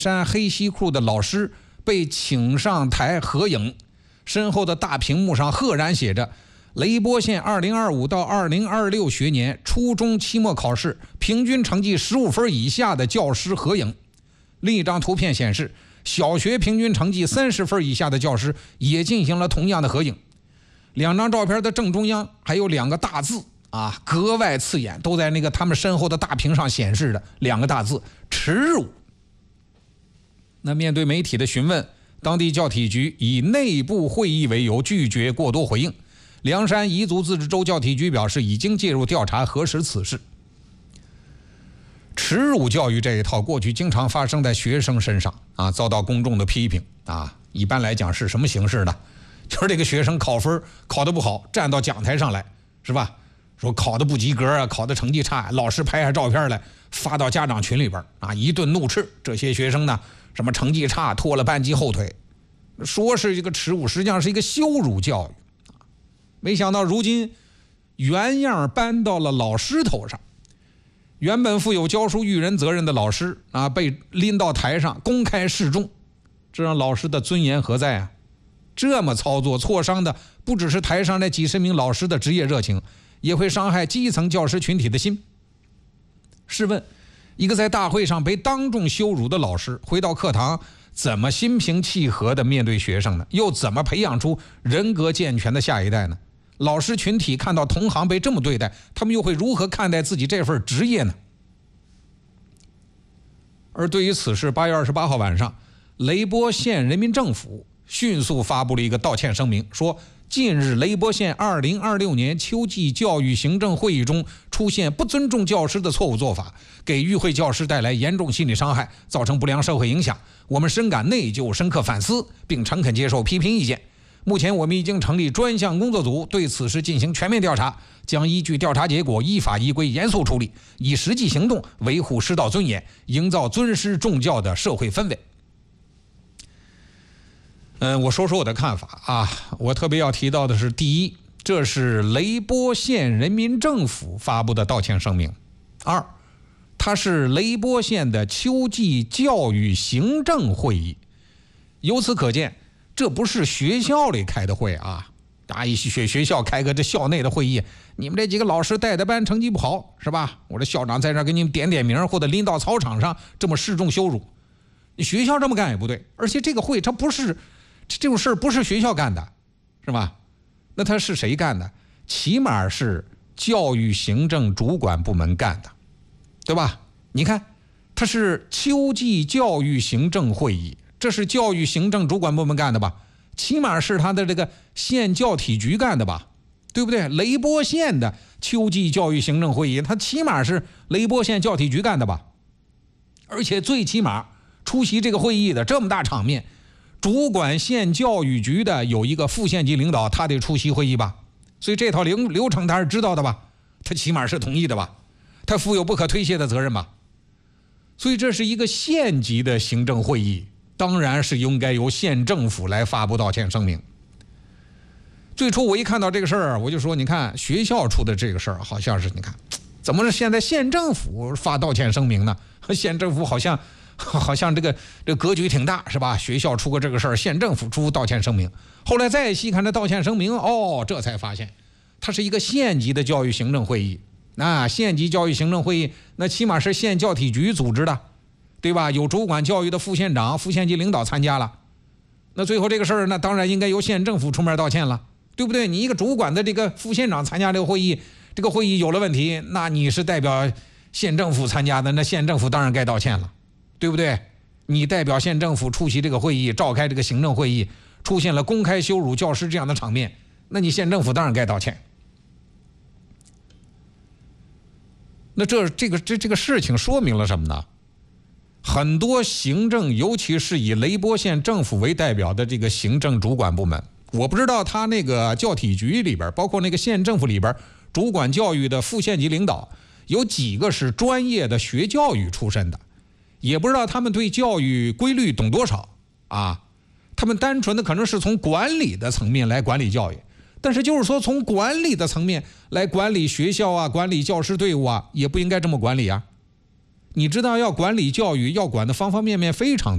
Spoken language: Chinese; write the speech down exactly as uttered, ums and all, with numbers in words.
山黑西裤的老师被请上台合影，身后的大屏幕上赫然写着雷波县二零二五到二零二六学年初中期末考试平均成绩十五分以下的教师合影。另一张图片显示，小学平均成绩三十分以下的教师也进行了同样的合影。两张照片的正中央还有两个大字啊，格外刺眼，都在那个他们身后的大屏上显示的两个大字：耻辱。那面对媒体的询问，当地教体局以内部会议为由拒绝过多回应。凉山彝族自治州教体局表示，已经介入调查核实此事。耻辱教育这一套过去经常发生在学生身上啊，遭到公众的批评啊。一般来讲是什么形式呢？就是这个学生考分考得不好，站到讲台上来，是吧？说考得不及格啊，考得成绩差，老师拍下照片来发到家长群里边啊，一顿怒斥这些学生呢，什么成绩差，拖了班级后腿，说是这个耻辱，实际上是一个羞辱教育。没想到如今原样搬到了老师头上，原本负有教书育人责任的老师啊，被拎到台上公开示众，这让老师的尊严何在啊？这么操作，挫伤的不只是台上那几十名老师的职业热情，也会伤害基层教师群体的心。试问，一个在大会上被当众羞辱的老师，回到课堂怎么心平气和地面对学生呢？又怎么培养出人格健全的下一代呢？老师群体看到同行被这么对待，他们又会如何看待自己这份职业呢？而对于此事，八月二十八号晚上，雷波县人民政府迅速发布了一个道歉声明，说近日雷波县二零二六年秋季教育行政会议中出现不尊重教师的错误做法，给与会教师带来严重心理伤害，造成不良社会影响。我们深感内疚，深刻反思，并诚恳接受批评意见。目前我们已经成立专项工作组，对此事进行全面调查，将依据调查结果依法依规严肃处理，以实际行动维护师道尊严，营造尊师重教的社会氛围。嗯，我说说我的看法啊，我特别要提到的是，第一，这是雷波县人民政府发布的道歉声明；二，它是雷波县的秋季教育行政会议。由此可见，这不是学校里开的会啊！啊，一学学校开个这校内的会议，你们这几个老师带的班成绩不好是吧？我这校长在这儿给你们点点名，或者拎到操场上这么示众羞辱，你学校这么干也不对。而且这个会它不是这种事不是学校干的，是吧？那它是谁干的？起码是教育行政主管部门干的，对吧？你看，它是秋季教育行政会议，这是教育行政主管部门干的吧？起码是他的这个县教体局干的吧？对不对？雷波县的秋季教育行政会议，它起码是雷波县教体局干的吧？而且最起码出席这个会议的这么大场面，主管县教育局的有一个副县级领导，他得出席会议吧？所以这套流流程他是知道的吧？他起码是同意的吧？他负有不可推卸的责任吧？所以这是一个县级的行政会议，当然是应该由县政府来发布道歉声明。最初我一看到这个事儿，我就说，你看学校出的这个事儿，好像是你看怎么是现在县政府发道歉声明呢？县政府好像好像这个这个格局挺大是吧？学校出过这个事儿，县政府出道歉声明。后来再细看这道歉声明，哦，这才发现它是一个县级的教育行政会议。那县级教育行政会议，那起码是县教体局组织的，对吧？有主管教育的副县长、副县级领导参加了。那最后这个事儿，那当然应该由县政府出面道歉了，对不对？你一个主管的这个副县长参加这个会议，这个会议有了问题，那你是代表县政府参加的，那县政府当然该道歉了，对不对？你代表县政府出席这个会议，召开这个行政会议，出现了公开羞辱教师这样的场面，那你县政府当然该道歉。那这这个这这个事情说明了什么呢？很多行政，尤其是以雷波县政府为代表的这个行政主管部门，我不知道他那个教体局里边，包括那个县政府里边主管教育的副县级领导，有几个是专业的学教育出身的，也不知道他们对教育规律懂多少啊。他们单纯的可能是从管理的层面来管理教育，但是就是说从管理的层面来管理学校啊，管理教师队伍啊，也不应该这么管理啊。你知道要管理教育，要管的方方面面非常多。